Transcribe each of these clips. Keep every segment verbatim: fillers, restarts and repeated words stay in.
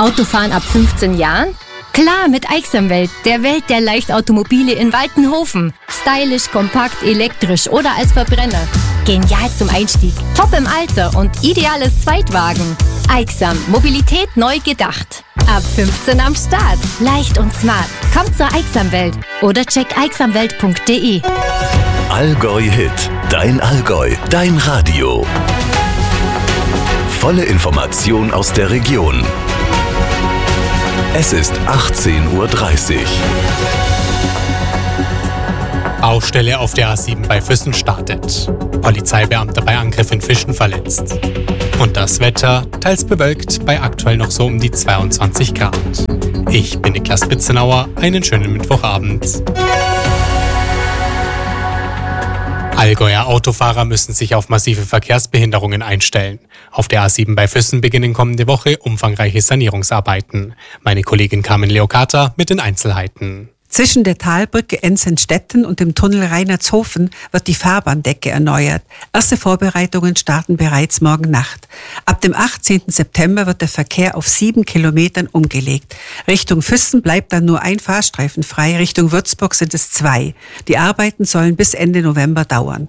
Autofahren ab fünfzehn Jahren? Klar, mit Aixamwelt, der Welt der Leichtautomobile in Waltenhofen. Stylisch, kompakt, elektrisch oder als Verbrenner. Genial zum Einstieg, top im Alter und ideales Zweitwagen. Aixam, Mobilität neu gedacht. Ab fünfzehn am Start. Leicht und smart. Kommt zur Aixamwelt oder check aixamwelt punkt de. Allgäu Hit. Dein Allgäu. Dein Radio. Volle Information aus der Region. Es ist achtzehn Uhr dreißig. Baustelle auf der A sieben bei Füssen startet. Polizeibeamter bei Angriff in Fischen verletzt. Und das Wetter, teils bewölkt, bei aktuell noch so um die zweiundzwanzig Grad. Ich bin Niklas Bitzenauer, einen schönen Mittwochabend. Allgäuer Autofahrer müssen sich auf massive Verkehrsbehinderungen einstellen. Auf der A sieben bei Füssen beginnen kommende Woche umfangreiche Sanierungsarbeiten. Meine Kollegin Carmen Leokata mit den Einzelheiten. Zwischen der Talbrücke Enzenstetten und dem Tunnel Reinertshofen wird die Fahrbahndecke erneuert. Erste Vorbereitungen starten bereits morgen Nacht. Ab dem achtzehnten September wird der Verkehr auf sieben Kilometern umgelegt. Richtung Füssen bleibt dann nur ein Fahrstreifen frei, Richtung Würzburg sind es zwei. Die Arbeiten sollen bis Ende November dauern.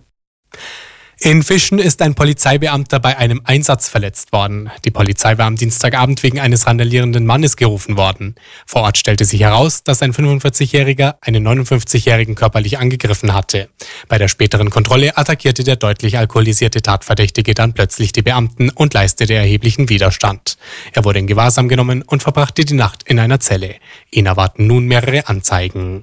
In Fischen ist ein Polizeibeamter bei einem Einsatz verletzt worden. Die Polizei war am Dienstagabend wegen eines randalierenden Mannes gerufen worden. Vor Ort stellte sich heraus, dass ein fünfundvierzigjähriger einen neunundfünfzigjährigen körperlich angegriffen hatte. Bei der späteren Kontrolle attackierte der deutlich alkoholisierte Tatverdächtige dann plötzlich die Beamten und leistete erheblichen Widerstand. Er wurde in Gewahrsam genommen und verbrachte die Nacht in einer Zelle. Ihn erwarten nun mehrere Anzeigen.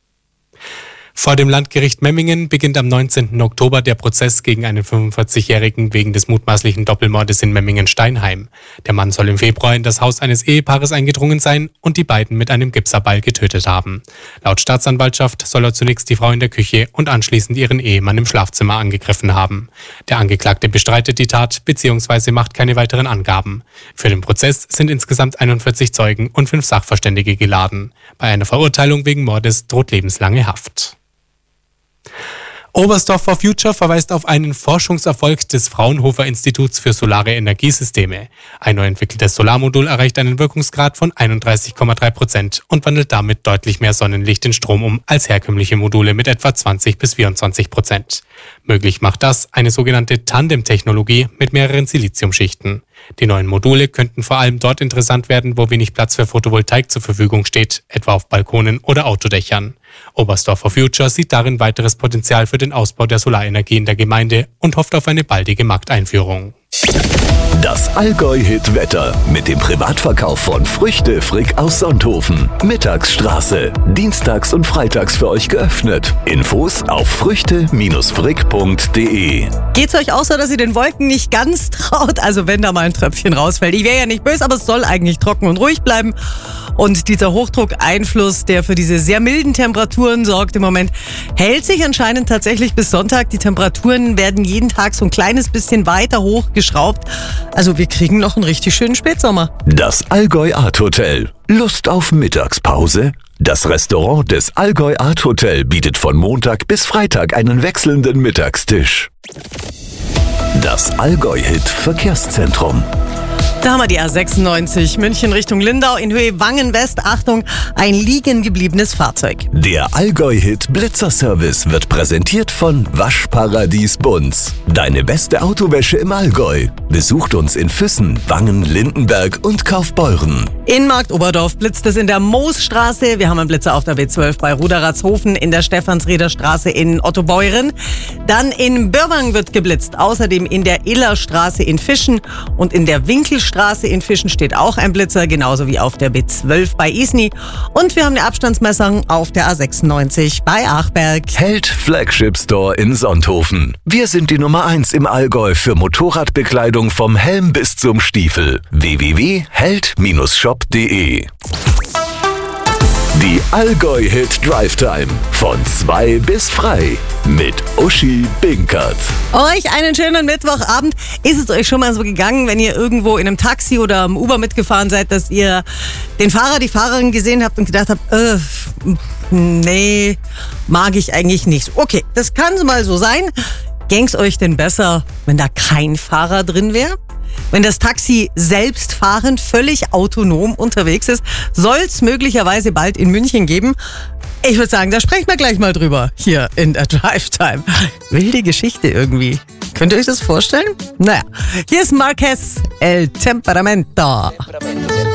Vor dem Landgericht Memmingen beginnt am neunzehnten Oktober der Prozess gegen einen fünfundvierzigjährigen wegen des mutmaßlichen Doppelmordes in Memmingen-Steinheim. Der Mann soll im Februar in das Haus eines Ehepaares eingedrungen sein und die beiden mit einem Gipserball getötet haben. Laut Staatsanwaltschaft soll er zunächst die Frau in der Küche und anschließend ihren Ehemann im Schlafzimmer angegriffen haben. Der Angeklagte bestreitet die Tat bzw. macht keine weiteren Angaben. Für den Prozess sind insgesamt einundvierzig Zeugen und fünf Sachverständige geladen. Bei einer Verurteilung wegen Mordes droht lebenslange Haft. Oberstdorf for Future verweist auf einen Forschungserfolg des Fraunhofer Instituts für solare Energiesysteme. Ein neu entwickeltes Solarmodul erreicht einen Wirkungsgrad von einunddreißig Komma drei Prozent und wandelt damit deutlich mehr Sonnenlicht in Strom um als herkömmliche Module mit etwa zwanzig bis vierundzwanzig Prozent. Möglich macht das eine sogenannte Tandem-Technologie mit mehreren Siliziumschichten. Die neuen Module könnten vor allem dort interessant werden, wo wenig Platz für Photovoltaik zur Verfügung steht, etwa auf Balkonen oder Autodächern. Oberstdorf for Future sieht darin weiteres Potenzial für den Ausbau der Solarenergie in der Gemeinde und hofft auf eine baldige Markteinführung. Das Allgäu-Hit-Wetter mit dem Privatverkauf von Früchte Frick aus Sonthofen. Mittagsstraße. Dienstags und freitags für euch geöffnet. Infos auf früchte frick punkt de. Geht's euch auch so, dass ihr den Wolken nicht ganz traut? Also wenn da mal ein Tröpfchen rausfällt. Ich wäre ja nicht böse, aber es soll eigentlich trocken und ruhig bleiben. Und dieser Hochdruckeinfluss, der für diese sehr milden Temperaturen sorgt im Moment, hält sich anscheinend tatsächlich bis Sonntag. Die Temperaturen werden jeden Tag so ein kleines bisschen weiter hochgeschraubt. Also wir kriegen noch einen richtig schönen Spätsommer. Das Allgäu Art Hotel. Lust auf Mittagspause? Das Restaurant des Allgäu Art Hotel bietet von Montag bis Freitag einen wechselnden Mittagstisch. Das Allgäu-Hit Verkehrszentrum. Da haben wir die A sechsundneunzig, München Richtung Lindau, in Höhe Wangen-West. Achtung, ein liegen gebliebenes Fahrzeug. Der Allgäu-Hit Blitzerservice wird präsentiert von Waschparadies Bunz. Deine beste Autowäsche im Allgäu. Besucht uns in Füssen, Wangen, Lindenberg und Kaufbeuren. In Marktoberdorf blitzt es in der Moosstraße. Wir haben einen Blitzer auf der W zwölf bei Ruderatshofen, in der Stephansrieder Straße in Ottobeuren. Dann in Börwang wird geblitzt. Außerdem in der Illerstraße in Fischen und in der Winkelstraße in Fischen steht auch ein Blitzer, genauso wie auf der W zwölf bei Isny. Und wir haben eine Abstandsmessung auf der A sechsundneunzig bei Achberg. Held Flagship Store in Sonthofen. Wir sind die Nummer eins im Allgäu für Motorradbekleidung vom Helm bis zum Stiefel. w w w punkt held shop punkt de. Die Allgäu-Hit Drive Time von zwei bis frei mit Uschi Binkert. Euch einen schönen Mittwochabend. Ist es euch schon mal so gegangen, wenn ihr irgendwo in einem Taxi oder im Uber mitgefahren seid, dass ihr den Fahrer, die Fahrerin gesehen habt und gedacht habt, äh, nee, mag ich eigentlich nicht. Okay, das kann mal so sein. Gäng's euch denn besser, wenn da kein Fahrer drin wäre? wenn das Taxi selbstfahrend, völlig autonom unterwegs ist, soll es möglicherweise bald in München geben. Ich würde sagen, da sprechen wir gleich mal drüber, hier in der Drive-Time. Wilde Geschichte irgendwie. Könnt ihr euch das vorstellen? Naja, hier ist Marquez El Temperamento.